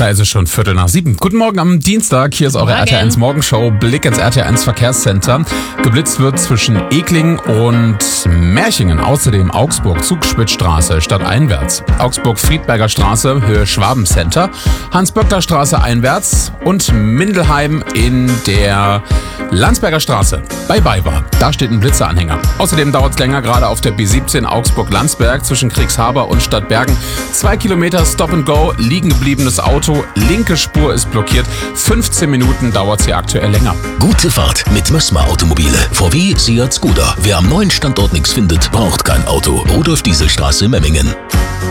Da ist es schon 6:15. Guten Morgen am Dienstag. Hier ist eure RTL1 Morgenshow. Blick ins RTL1 Verkehrscenter. Geblitzt wird zwischen Egling und Märchingen. Außerdem Augsburg, Zugspitzstraße, stadteinwärts. Augsburg, Friedberger Straße, Höhe Schwabencenter. Hans-Böckler-Straße einwärts. Und Mindelheim in der Landsberger Straße bei BayWa. Da steht ein Blitzeranhänger. Außerdem dauert es länger, gerade auf der B17 Augsburg-Landsberg zwischen Kriegshaber und Stadtbergen. 2 Kilometer Stop and Go, liegen gebliebenes Auto, linke Spur ist blockiert. 15 Minuten dauert es hier aktuell länger. Gute Fahrt mit Mössmer Automobile. VW, Seat, Skoda. Wer am neuen Standort nichts findet, braucht kein Auto. Rudolf-Diesel-Straße, Memmingen.